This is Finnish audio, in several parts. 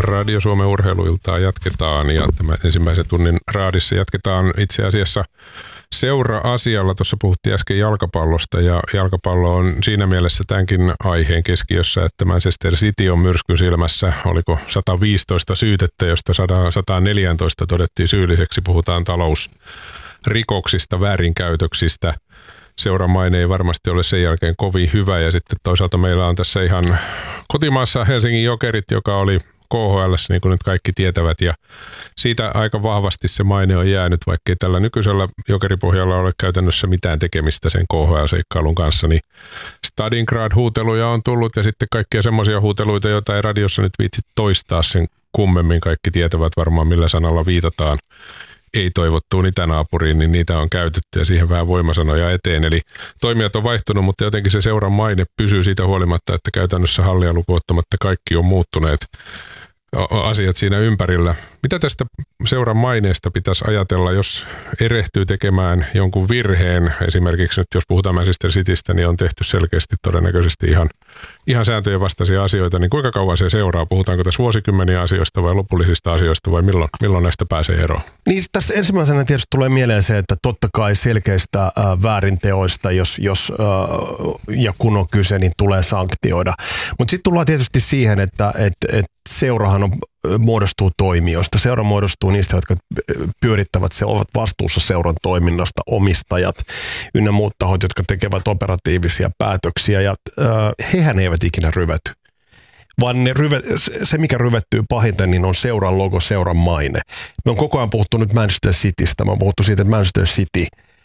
Radio Suomen urheiluiltaa jatketaan ja tämä ensimmäisen tunnin raadissa jatketaan itse asiassa seura-asialla. Tuossa puhuttiin äsken jalkapallosta ja jalkapallo on siinä mielessä tämänkin aiheen keskiössä, että Manchester City on myrskyn silmässä. Oliko 115 syytettä, josta 114 todettiin syylliseksi. Puhutaan talousrikoksista, väärinkäytöksistä. Seuran maine ei varmasti ole sen jälkeen kovin hyvä ja sitten toisaalta meillä on tässä ihan kotimaassa Helsingin Jokerit, joka oli KHL:ssä, niin kuin nyt kaikki tietävät, ja siitä aika vahvasti se maine on jäänyt, vaikkei tällä nykyisellä Jokeripohjalla ole käytännössä mitään tekemistä sen KHL-seikkailun kanssa, niin Stalingrad-huuteluja on tullut ja sitten kaikkia semmoisia huuteluita, joita ei radiossa nyt viitsi toistaa sen kummemmin, kaikki tietävät varmaan millä sanalla viitataan ei-toivottuun itänaapuriin, niin niitä on käytetty ja siihen vähän voimasanoja eteen. Eli toimijat on vaihtunut, mutta jotenkin se seuran maine pysyy siitä huolimatta, että käytännössä hallia lukuun ottamatta kaikki on muuttuneet asiat siinä ympärillä. Mitä tästä seuran maineesta pitäisi ajatella, jos erehtyy tekemään jonkun virheen? Esimerkiksi nyt jos puhutaan Manchester Citystä, niin on tehty selkeästi todennäköisesti ihan sääntöjen vastaisia asioita. Niin kuinka kauan se seuraa? Puhutaanko tässä vuosikymmeniä asioista vai lopullisista asioista vai milloin näistä pääsee eroon? Niin tässä ensimmäisenä tietysti tulee mieleen se, että totta kai selkeistä väärinteoista, jos ja kun on kyse, niin tulee sanktioida. Mutta sitten tullaan tietysti siihen, että seurahan muodostuu toimijoista. Seura muodostuu niistä, jotka pyörittävät, ovat vastuussa seuran toiminnasta, omistajat ynnä muut tahot, jotka tekevät operatiivisia päätöksiä ja hehän eivät ikinä ryvetty. Vaan se, mikä ryvettyy pahiten, niin on seuran logo, seuran maine. Me on koko ajan puhuttu nyt Manchester Citystä. Me on puhuttu siitä, että Manchester City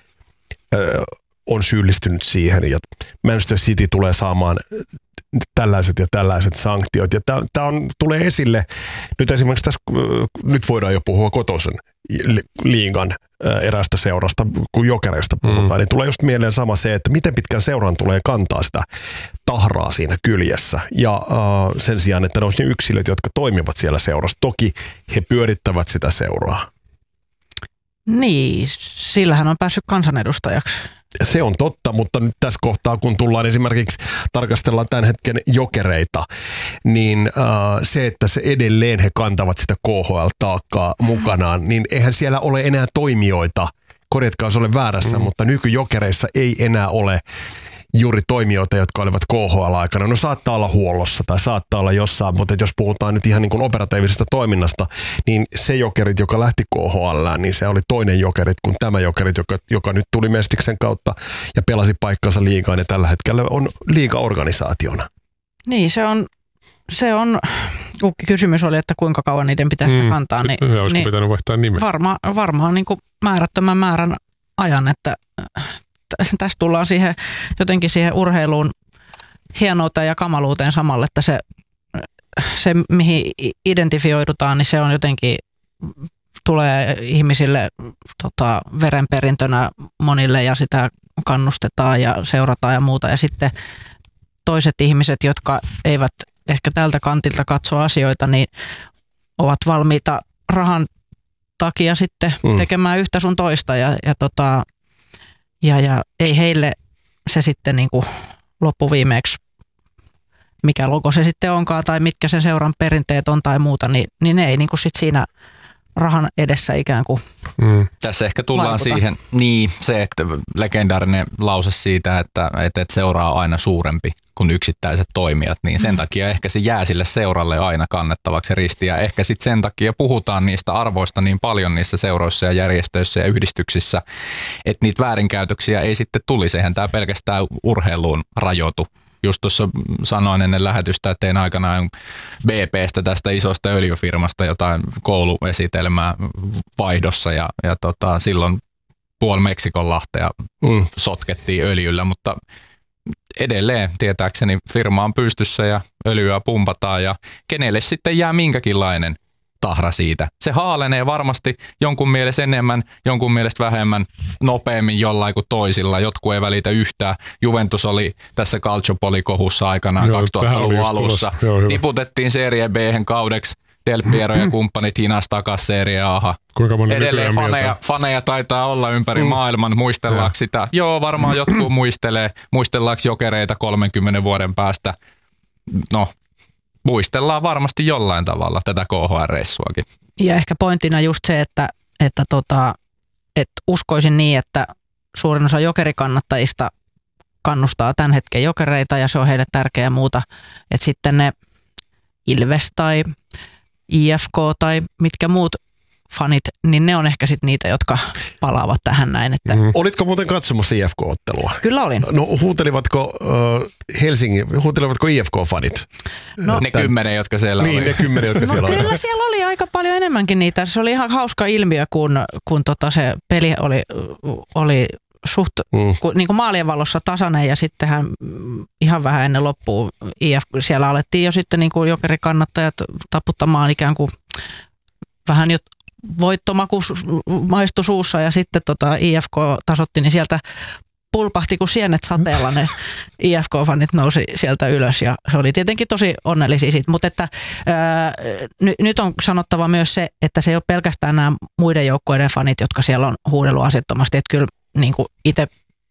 on syyllistynyt siihen ja Manchester City tulee saamaan tällaiset ja tällaiset sanktiot. Ja tämä tulee esille, nyt esimerkiksi tässä, nyt voidaan jo puhua kotoisen liigan eräästä seurasta, kun Jokereista puhutaan, niin tulee just mieleen sama se, että miten pitkään seuran tulee kantaa sitä tahraa siinä kyljessä. Ja sen sijaan, että ne olisi ne yksilöt, jotka toimivat siellä seurassa. Toki he pyörittävät sitä seuraa. Niin, sillä hän on päässyt kansanedustajaksi. Se on totta, mutta nyt tässä kohtaa, kun tullaan esimerkiksi tarkastellaan tämän hetken Jokereita, niin se, että se edelleen he kantavat sitä KHL-taakkaa mukanaan, niin eihän siellä ole enää toimijoita, korjatkaa jos olen väärässä, mutta nykyjokereissa ei enää ole juuri toimijoita, jotka olivat KHL-aikana. No saattaa olla huollossa tai saattaa olla jossain, mutta jos puhutaan nyt ihan niin kuin operatiivisesta toiminnasta, niin se Jokerit, joka lähti KHL, niin se oli toinen Jokerit kuin tämä Jokerit, joka nyt tuli Mestiksen kautta ja pelasi paikkansa liigaan ja tällä hetkellä on liigaorganisaationa. Niin, se on kun kysymys oli, että kuinka kauan niiden pitäisi sitä kantaa, niin pitänyt vaihtaa nimeä? Varmaan niin kuin määrättömän määrän ajan, että tässä tullaan jotenkin siihen urheiluun hienouteen ja kamaluuteen samalle, että se mihin identifioidutaan, niin se on jotenkin, tulee ihmisille verenperintönä monille ja sitä kannustetaan ja seurataan ja muuta. Ja sitten toiset ihmiset, jotka eivät ehkä tältä kantilta katso asioita, niin ovat valmiita rahan takia sitten tekemään yhtä sun toista ja ei heille se sitten niin kuin loppuviimeeksi, mikä logo se sitten onkaan tai mitkä sen seuran perinteet on tai muuta, niin ne ei niin kuin sit siinä rahan edessä ikään kuin Tässä ehkä tullaan siihen, se, että legendaarinen lause siitä, että seura on aina suurempi kuin yksittäiset toimijat, niin sen takia ehkä se jää sille seuralle aina kannettavaksi risti. Ja ehkä sitten sen takia puhutaan niistä arvoista niin paljon niissä seuroissa ja järjestöissä ja yhdistyksissä, että niitä väärinkäytöksiä ei sitten tulisi. Eihän tämä pelkästään urheiluun rajoitu. Just tuossa sanoin ennen lähetystä, että tein aikanaan BP:stä tästä isosta öljyfirmasta jotain kouluesitelmää vaihdossa ja silloin puoli Meksikonlahtea sotkettiin öljyllä, mutta edelleen tietääkseni firma on pystyssä ja öljyä pumpataan ja kenelle sitten jää minkäkinlainen tahra siitä. Se haalenee varmasti jonkun mielestä enemmän, jonkun mielestä vähemmän, nopeammin jollain kuin toisilla. Jotkut ei välitä yhtään. Juventus oli tässä Calciopoli-kohussa aikanaan 2000-luvun alussa. Tiputettiin Serie B:hen kaudeksi. Del Piero ja kumppanit hinas takas Serie A:han. Edelleen faneja taitaa olla ympäri maailman. Muistellaanko sitä? Joo, varmaan jotkut muistelee. Muistellaanko Jokereita 30 vuoden päästä? No, muistellaan varmasti jollain tavalla tätä KHL-reissuakin. Ja ehkä pointtina just se, että uskoisin niin, että suurin osa jokerikannattajista kannustaa tämän hetken jokereita ja se on heille tärkeää muuta. Että sitten ne Ilves tai IFK tai mitkä muut fanit, niin ne on ehkä sitten niitä, jotka palaavat tähän näin. Että Olitko muuten katsomassa IFK-ottelua? Kyllä olin. No huutelivatko huutelivatko IFK-fanit? No, ne 10, jotka siellä niin, oli. ne 10, jotka siellä oli. Kyllä siellä oli aika paljon enemmänkin niitä. Se oli ihan hauska ilmiö, kun se peli oli suht niin kuin maalien valossa tasainen ja sittenhän ihan vähän ennen loppua siellä alettiin jo sitten niin kuin jokerikannattajat taputtamaan ikään kuin vähän jo voittomaku maistui suussa ja sitten IFK tasotti, niin sieltä pulpahti kuin sienet sateella ne IFK-fanit nousi sieltä ylös ja he oli tietenkin tosi onnellisia siitä, mutta että nyt on sanottava myös se, että se ei ole pelkästään nämä muiden joukkueiden fanit, jotka siellä on huudellut asiattomasti, että kyllä niin kuin itse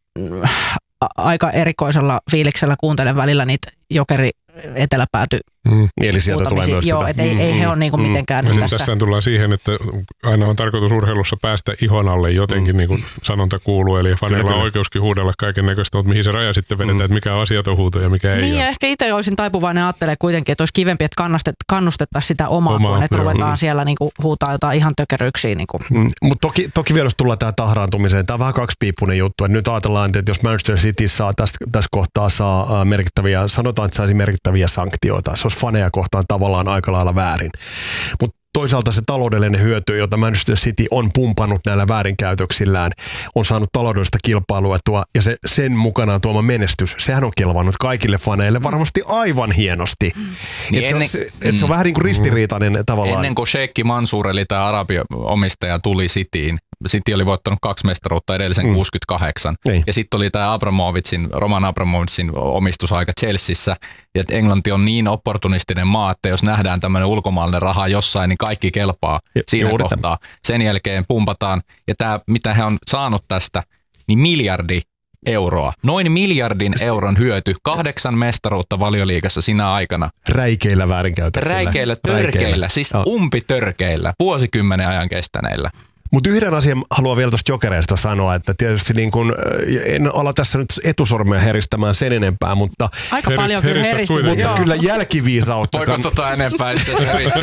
aika erikoisella fiiliksellä kuuntelen välillä niitä jokeri eteläpääty. Eli sieltä tulee myös joo, tätä. Ei he ole niinku mitenkään nyt tässä. Tässä tullaan siihen, että aina on tarkoitus urheilussa päästä ihon alle jotenkin, niin kuin sanonta kuuluu. Eli faneilla on oikeuskin huudella kaiken näköistä, mutta mihin se raja sitten vedetään, että mikä on asiaton huuto ja mikä ei. Niin ole. ja ehkä itse olisin taipuvainen ajattelemaan kuitenkin, että olisi kivempi, että kannustettaisiin sitä omaa kuin että ruvetaan siellä niinku huutaa jotain ihan tökeryyksiä. Niinku. Mutta toki vielä jos tullaan tähän tahraantumiseen, tämä on vähän kaksipiippunen juttu. Nyt ajatellaan, että jos Manchester City saa tässä kohtaa merkittäviä, sanotaan, että saisi merkittäviä sanktioita. Se olisi faneja kohtaan tavallaan aika lailla väärin. Mutta toisaalta se taloudellinen hyöty, jota Manchester City on pumpannut näillä väärinkäytöksillään, on saanut taloudellista kilpailuetua ja sen mukanaan tuoma menestys, sehän on kelvannut kaikille faneille varmasti aivan hienosti. Niin se on vähän niin kuin ristiriitainen tavallaan. Ennen kuin Sheikh Mansour eli tämä Arabia-omistaja tuli Cityin, City oli voittanut 2 mestaruutta edellisen 68. Niin. Ja sitten oli tämä Roman Abramovićin omistusaika Chelseassa. Ja että Englanti on niin opportunistinen maa, että jos nähdään tämmöinen ulkomaalainen raha jossain, niin kaikki kelpaa siinä kohtaa. Sen jälkeen pumpataan. Ja tämä, mitä he on saanut tästä, niin miljardi euroa. Noin miljardin euron hyöty. 8 mestaruutta Valioliigassa sinä aikana. Räikeillä väärinkäytöksillä. Räikeillä, törkeillä, siis umpitörkeillä, vuosikymmenen ajan kestäneillä. Mutta yhden asian haluan vielä tuosta jokereista sanoa, että tietysti niin kun, en ala tässä nyt etusormea heristämään sen enempää, mutta aika paljon kyllä heristetään. Mutta kyllä jälkiviisautta. Voiko enempää itse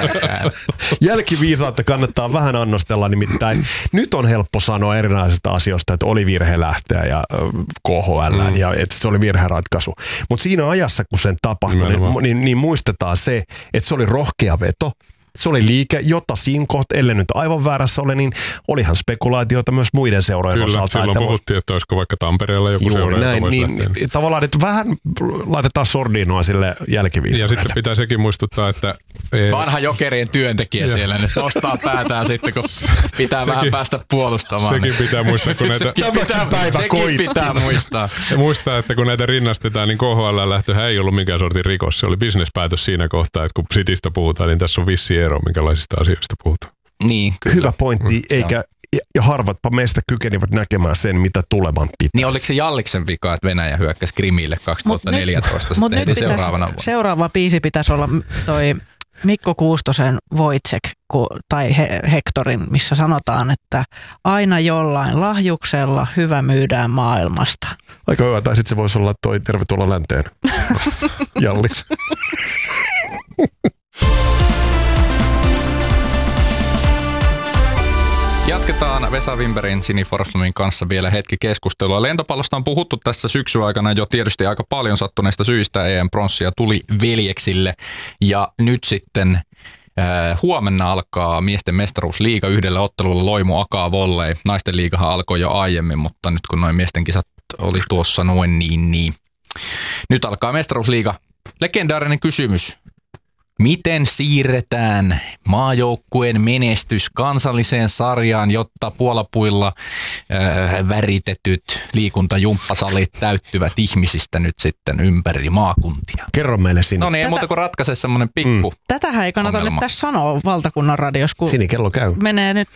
Jälkiviisautta kannattaa vähän annostella, nimittäin nyt on helppo sanoa erinäisistä asioista, että oli virhe lähteä ja KHL ja että se oli virheratkaisu. Mutta siinä ajassa, kun sen tapahtui, niin muistetaan se, että se oli rohkea veto. Se oli liike, jota siinä kohta, ellei nyt aivan väärässä ole, niin olihan spekulaatiota myös muiden seurojen osalta. Kyllä, silloin puhuttiin, että olisiko vaikka Tampereella joku seura, joka voisi lähteä. Tavallaan, että vähän laitetaan sordinoa sille jälkiviisaudelle. Ja sitten pitää sekin muistuttaa, että vanha jokerien työntekijä siellä nyt nostaa päätään sitten, kun pitää vähän päästä puolustamaan. Sekin pitää muistaa, kun näitä sekin pitää muistaa. Ja muistaa, että kun näitä rinnastetaan, niin KHL-lähtöhän ei ollut mikään sortin rikos. Se oli bisnespäätös siinä kohtaa, että kun Citystä puhutaan, niin tässä on vissi ero, minkälaisista asioista puhutaan. Niin, kyllä. Hyvä pointti, ja harvatpa meistä kykenivät näkemään sen, mitä tulevan pitäisi. Niin oliko se Jalliksen vika, että Venäjä hyökkäsi Krimille 2014? Mutta nyt seuraava biisi pitäisi olla toi Mikko Kuustosen Wojciech tai Hektorin, missä sanotaan, että aina jollain lahjuksella hyvä myydään maailmasta. Aika hyvä, tai sitten se voisi olla toi Tervetuloa länteen. Jallis. Jatketaan Vesa Wimbergin, Sini Forsblomin kanssa vielä hetki keskustelua. Lentopallosta on puhuttu tässä syksyn aikana jo tietysti aika paljon sattuneista syistä. EM-pronssia tuli veljeksille ja nyt sitten huomenna alkaa miesten mestaruusliiga yhdellä ottelulla Loimu Akaa Volley. Naisten liigahan alkoi jo aiemmin, mutta nyt kun noin miesten kisat oli tuossa noin niin. Nyt alkaa mestaruusliiga. Legendaarinen kysymys. Miten siirretään maajoukkueen menestys kansalliseen sarjaan, jotta puolapuilla väritetyt liikuntajumppasalit täyttyvät ihmisistä nyt sitten ympäri maakuntia? Kerro meille Sini. No niin, ei muuta kuin ratkaise semmoinen pikku Tätähän ei kannata ongelma. nyt tässä sanoa valtakunnan radiossa, kun Sini, kello käy. menee nyt,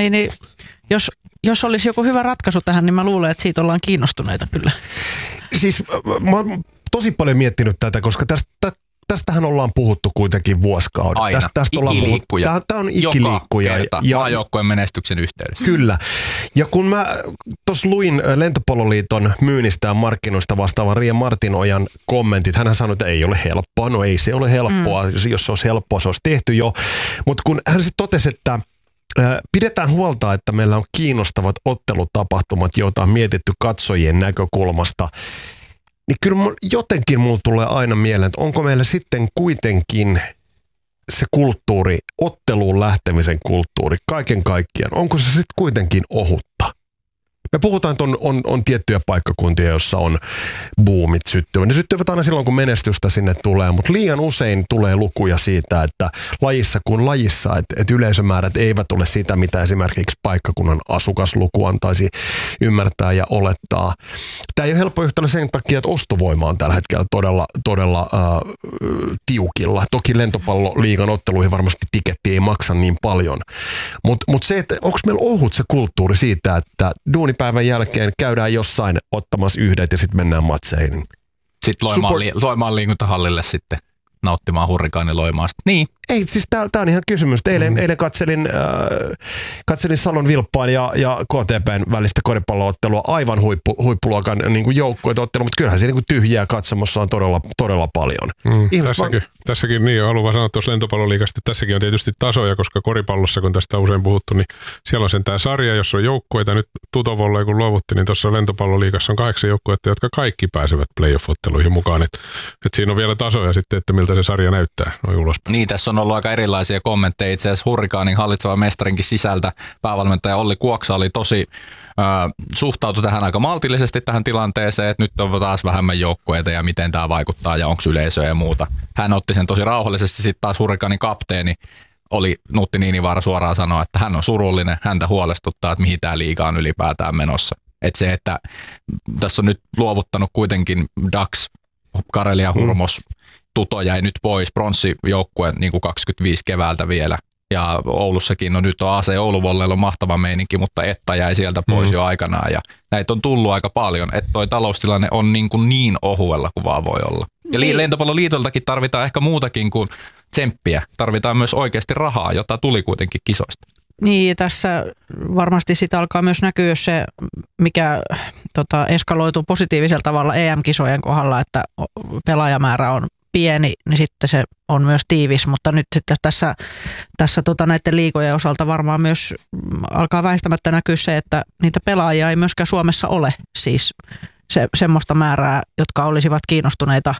jos olisi joku hyvä ratkaisu tähän, niin mä luulen, että siitä ollaan kiinnostuneita kyllä. Siis mä oon tosi paljon miettinyt tätä, koska tästä tästähän ollaan puhuttu kuitenkin vuosikaudet. Aina. Ikiliikkuja. Tämä on ikiliikkuja. Joka kerta maajoukkojen menestyksen yhteydessä. Kyllä. Ja kun mä tuossa luin Lentopalloliiton myynnistä ja markkinoista vastaavan Riia Martinojan kommentit, hän sanoi, että ei ole helppoa. No ei se ole helppoa. Jos se olisi helppoa, se olisi tehty jo. Mutta kun hän sitten totesi, että pidetään huolta, että meillä on kiinnostavat ottelutapahtumat, joita on mietitty katsojien näkökulmasta, niin kyllä jotenkin mulla tulee aina mieleen, että onko meillä sitten kuitenkin se kulttuuri, otteluun lähtemisen kulttuuri, kaiken kaikkiaan, onko se sitten kuitenkin ohutta? Me puhutaan, että on tiettyjä paikkakuntia, joissa on boomit syttyvät. Ne syttyvät aina silloin, kun menestystä sinne tulee, mutta liian usein tulee lukuja siitä, että lajissa kuin lajissa, että yleisömäärät eivät ole sitä, mitä esimerkiksi paikkakunnan asukasluku antaisi ymmärtää ja olettaa. Tämä ei ole helppo yhtälö sen takia, että ostovoima on tällä hetkellä todella tiukilla. Toki lentopalloliigan otteluihin varmasti tiketti ei maksa niin paljon, mutta se, että onko meillä ohut se kulttuuri siitä, että duunipäivän jälkeen käydään jossain ottamassa yhdet ja sitten mennään matseihin. Sitten Loimaan liikuntahallille sitten nauttimaan hurrikaaniloimaasta. Niin. Ei, siis tää on ihan kysymys. Eilen katselin Salon Vilppaan ja KTP:n välistä koripalloottelua, aivan huippuluokan niin joukkueet ottelu, mutta kyllähän se niin tyhjiä katsomossa on todella paljon. Tässäkin niin haluan vaan sanoa tuossa lentopalloliigasta, että tässäkin on tietysti tasoja, koska koripallossa, kun tästä on usein puhuttu, niin siellä on sen tämä sarja, jossa on joukkueita. Nyt Tutovolle, kun luovutti, niin tuossa lentopalloliigassa on 8 joukkuetta, jotka kaikki pääsevät playoff-otteluihin mukaan. Et siinä on vielä tasoja sitten, että miltä se sarja näyttää noin ulospäin. Niin, tässä on ollut aika erilaisia kommentteja. Itse asiassa Hurrikaanin hallitsevan mestarinkin sisältä päävalmentaja Olli Kuoksa oli tosi suhtautui tähän aika maltillisesti tähän tilanteeseen, että nyt on taas vähemmän joukkueita ja miten tämä vaikuttaa ja onko yleisöä ja muuta. Hän otti sen tosi rauhallisesti. Sitten taas Hurrikaanin kapteeni Nutti Niinivaara suoraan sanoa, että hän on surullinen, häntä huolestuttaa, että mihin tämä liiga on ylipäätään menossa. Että se, että tässä on nyt luovuttanut kuitenkin Dax, Karelia Hurmos, Tuto jäi nyt pois, pronssijoukkue niin kuin 25 keväältä vielä. Ja Oulussakin, no nyt on AC Ouluvolleilla on mahtava meininki, mutta Etta jäi sieltä pois jo aikanaan. Ja näitä on tullut aika paljon, että toi taloustilanne on niin ohuella kuin vaan voi olla. Ja Lentopalloliitoltakin tarvitaan ehkä muutakin kuin tsemppiä. Tarvitaan myös oikeasti rahaa, jota tuli kuitenkin kisoista. Niin, tässä varmasti sitä alkaa myös näkyä se, mikä eskaloituu positiivisella tavalla EM-kisojen kohdalla, että pelaajamäärä on pieni, niin sitten se on myös tiivis, mutta nyt sitten tässä näiden liigojen osalta varmaan myös alkaa väistämättä näkyä se, että niitä pelaajia ei myöskään Suomessa ole, siis semmoista määrää, jotka olisivat kiinnostuneita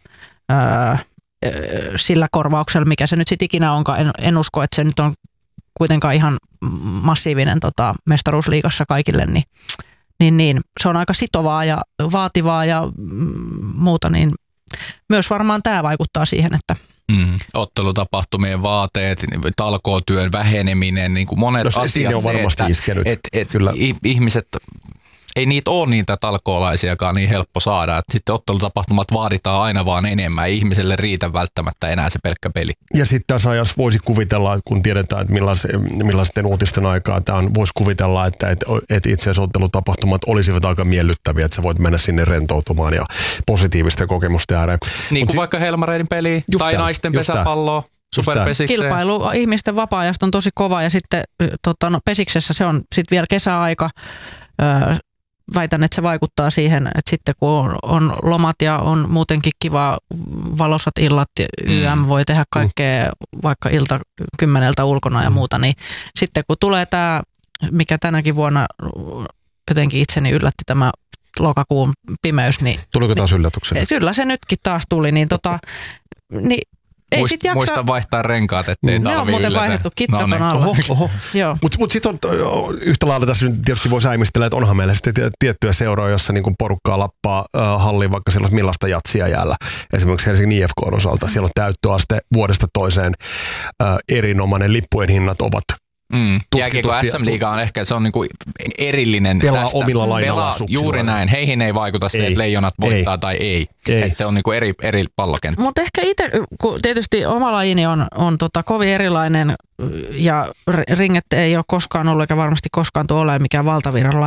sillä korvauksella, mikä se nyt sitten ikinä onkaan. En usko, että se nyt on kuitenkaan ihan massiivinen mestaruusliigassa kaikille, niin se on aika sitovaa ja vaativaa ja muuta, niin myös varmaan tämä vaikuttaa siihen, että ottelutapahtumien vaateet, talkootyön väheneminen, niin kuin monet asiat on varmasti että ihmiset, ei niitä ole niitä talkoolaisiakaan niin helppo saada, että sitten ottelutapahtumat vaaditaan aina vaan enemmän, ei ihmiselle riitä välttämättä enää se pelkkä peli. Ja sitten tässä ajassa voisi kuvitella, kun tiedetään, että millaisten uutisten aikaa tämä on, voisi kuvitella, että itse asiassa ottelutapahtumat olisivat aika miellyttäviä, että sä voit mennä sinne rentoutumaan ja positiivisten kokemusten ääreen. Niin kuin vaikka Helmareiden peli tai naisten pesäpalloa. Superpesikseen. Kilpailu ihmisten vapaa-ajasta on tosi kova ja sitten pesiksessä se on sitten vielä kesäaika. Väitän, että se vaikuttaa siihen, että sitten kun on lomat ja on muutenkin kiva valosat illat, YM voi tehdä kaikkea vaikka ilta 10 ulkona ja muuta, niin sitten kun tulee tämä, mikä tänäkin vuonna jotenkin itseni yllätti tämä lokakuun pimeys, niin tuliko taas yllätyksellä? Kyllä se nytkin taas tuli, niin niin ei muista vaihtaa renkaat, ettei talvi ne on muuten vaihdettu kitkaton alla. Oho. Mutta sitten yhtä lailla tässä nyt tietysti voi säimistellä, että onhan meillä sitten tiettyjä seuroja, jossa niin porukkaa lappaa halliin, vaikka siellä on millaista jatsia jäällä. Esimerkiksi Helsingin IFK:n osalta. Siellä on täyttöaste vuodesta toiseen erinomainen, lippujen hinnat ovat Jääkiekko SM-liiga on ehkä, se on niinku erillinen pelaa tästä. omilla lainalaisuuksilla. Juuri näin. Heihin ei vaikuta se, että Leijonat voittaa tai ei. Että se on niinku eri pallokenttä. Mutta ehkä itse, kun tietysti oma lajini on kovin erilainen ja ringet ei ole koskaan ollut eikä varmasti koskaan tule olemaan mikään valtavirran laji,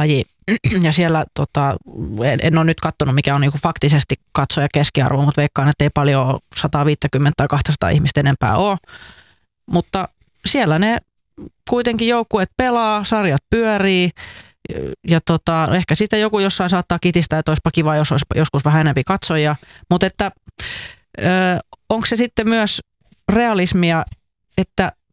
Ja siellä, en ole nyt katsonut mikä on niinku faktisesti katsoja keskiarvo, mutta veikkaan, että ei paljon 150 tai 200 ihmistä enempää ole. Mutta siellä ne kuitenkin joukkueet pelaa, sarjat pyörii ja ehkä siitä joku jossain saattaa kitistää, että olisipa kiva, jos olisi joskus vähän enemmän katsojia. Mutta että onko se sitten myös realismia, että